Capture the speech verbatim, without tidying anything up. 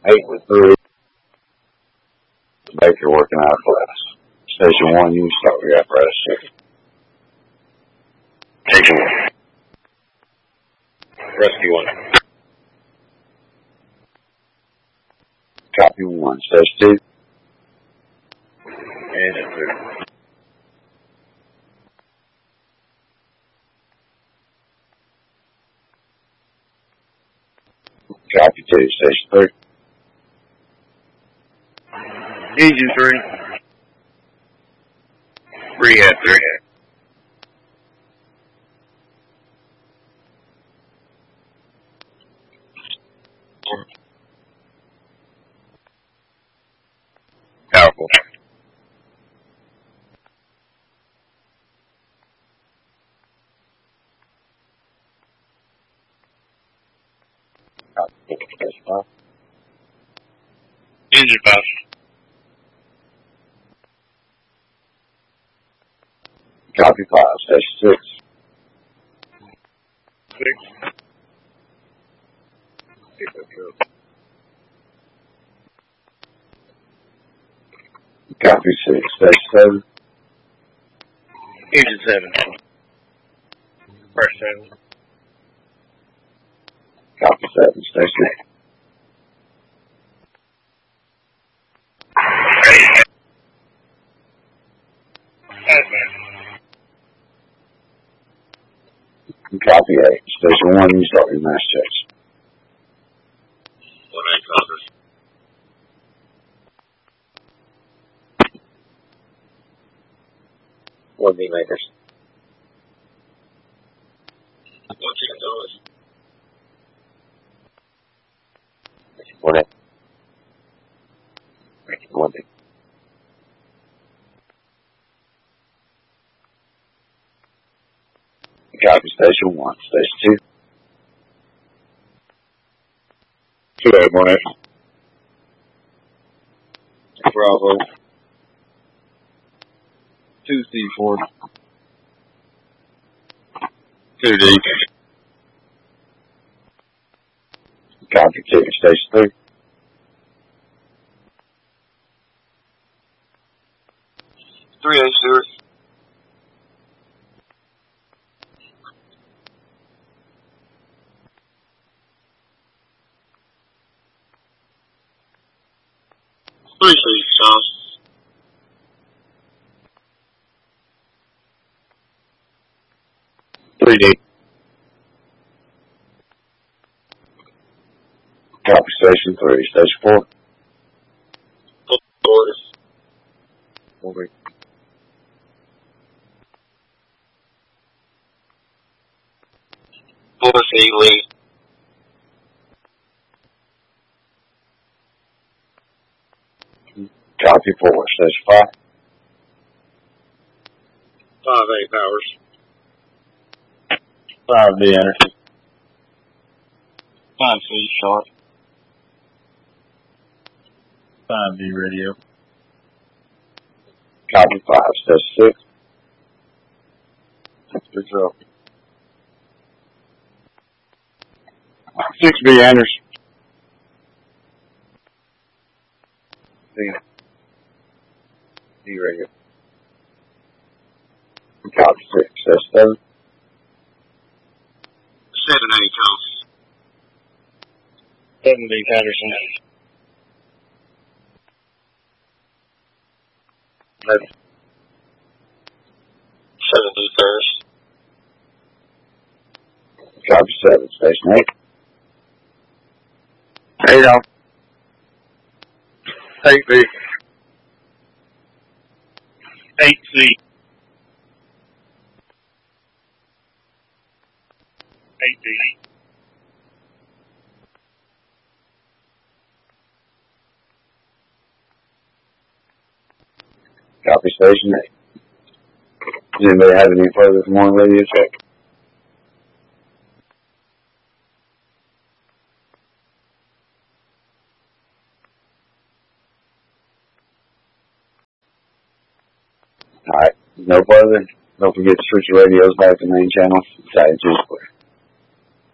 Eight with three. Baker working out of class. Station one, you can start with your apparatus check. Station one. Rescue one. Copy one. Station two. Engine two. Copy two. Station three. Engine three. Rehab three. Powerful. Copy four. Station five. Engine five. Copy five. Station six. Six. Copy six. Station seven. Engine seven. Press seven. Copy seven. Station eight. Copy eight. Station one, you start your mass checks. One eight Congress. One B makers. One chicken dollars. One eight. One B. Copy station one. Station two. Two eight one eight. Bravo. Two C four. Two D. Copy two. Station three. Three eight Stewart. Three C Sean. Three D. Copy station three. Station four. Orders. Over. Four C Lee. Copy four. Station five. Five eight Powers. Five B Anderson. Five C Sharp. Five B radio. Copy five. Station six. Six zero. Six B Anderson. D. D radio. Copy six. Station seven. Seven eight Thomas. Seven B Patterson. Eleven. Seven B Ferris. Copy seven. Station eight. Eight off. Eight B. Eight C. Eight D. Copy station eight. Does anybody have any further from one radio check? Alright, no further. Don't forget to switch your radios back to main channel. Excited to clear.